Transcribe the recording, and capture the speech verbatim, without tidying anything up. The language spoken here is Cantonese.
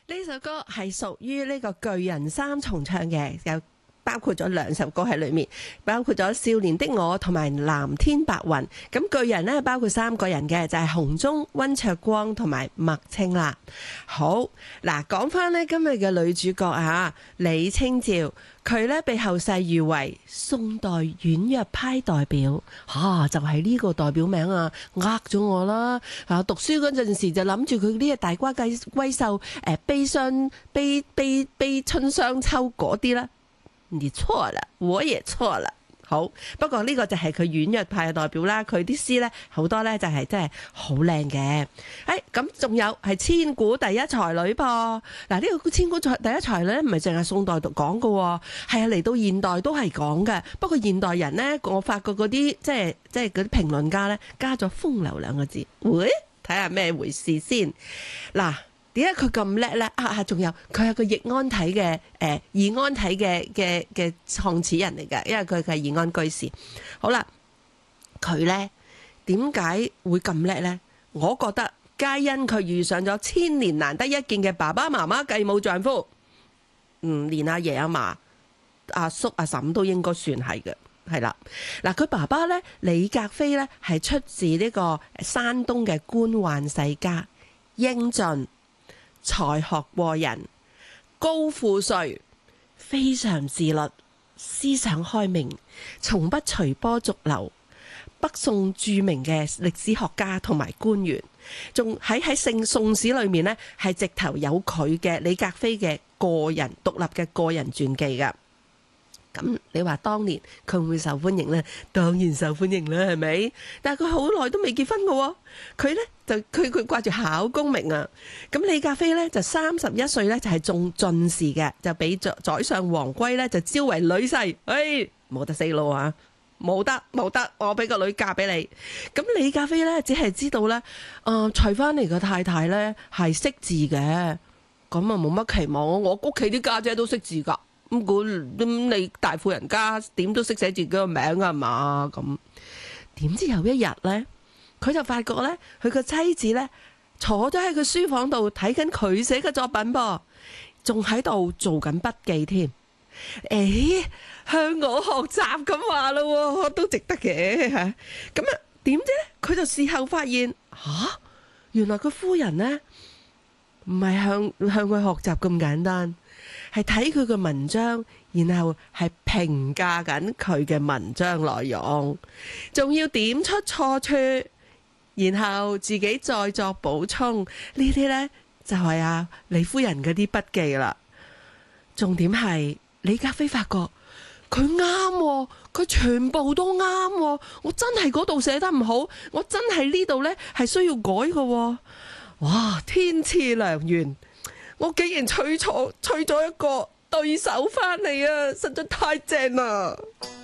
呢首歌係屬於呢個巨人三重唱嘅，有包括咗兩首歌喺裏面，包括咗少年的我同埋藍天白雲。咁巨人呢，包括三個人嘅，就係洪忠、溫卓光同埋麥青啦。好嗱，講翻呢今日嘅女主角啊，李清照，佢呢被後世譽為宋代婉約派代表，吓、啊、就係、是、呢個代表名啊，呃咗我啦。啊，讀書嗰陣時就諗住佢呢個大瓜閨閨秀，誒悲傷悲悲悲春傷秋嗰啲啦。你錯啦，我也錯啦。好，不過呢個就係佢婉約派嘅代表啦。佢啲詩呢，好多呢就係真係好靚嘅。誒，咁仲有係千古第一才女噃。嗱，呢個千古第一才女呢，唔係淨係宋代讀講嘅，係啊，嚟到現代都係講嘅。不過現代人呢，我發覺嗰啲即係即係嗰啲評論家呢，加咗風流兩個字。喂，睇下咩回事先。嗱。點解佢咁叻呢？啊啊，仲有佢係個易安體嘅誒易安體嘅嘅嘅創始人嚟嘅，因為佢係易安居士。好啦，佢呢點解會咁叻呢？我覺得皆因佢遇上咗千年難得一見嘅爸爸媽媽繼母丈夫。嗯，連阿爺阿嫲、阿叔阿嬸都應該算係嘅，係啦。嗱，佢爸爸呢，李格非呢，係出自呢個山東嘅官宦世家，英俊。才學過人，高富帥，非常自律，思想開明，從不隨波逐流。北宋著名嘅歷史學家同埋官員，仲喺喺聖宋史裏面呢，係直頭有佢嘅李格非嘅個人獨立嘅個人傳記噶。咁你話當年佢會唔會受歡迎呢？當然受歡迎啦，係咪？但係佢好耐都未結婚噶，佢呢，就佢佢掛住考功名啊。咁李格非呢，就三十一歲呢，就係中進士嘅，就俾宰相王珪呢，就招為女婿。哎，冇得死路啊！冇得冇得，我俾個女嫁俾你。咁李格非呢，只係知道呢，誒娶翻嚟嘅太太呢，係識字嘅，咁啊冇乜期望。我屋企啲家姐都識字噶。咁咁你大富人家點都識寫自己個名啊嘛？咁點知有一日呢，佢就發覺呢，佢個妻子呢，坐咗喺佢書房度睇緊佢寫嘅作品噃，仲喺度做緊筆記添。誒，向我學習咁話咯，都值得嘅吓。咁啊，點知呢，佢就事後發現吓、啊，原來個夫人呢，唔係向向佢學習咁簡單。係睇佢嘅文章，然後係評價緊佢嘅文章內容，仲要點出錯處，然後自己再作補充。呢啲呢，就係啊李夫人嗰啲筆記啦。重點係李格非發覺佢啱，佢全部都啱。我真係嗰度寫得唔好，我真係呢度呢係需要改嘅。哇！天賜良緣。我竟然娶錯娶咗一個對手翻嚟啊！實在太正啦〜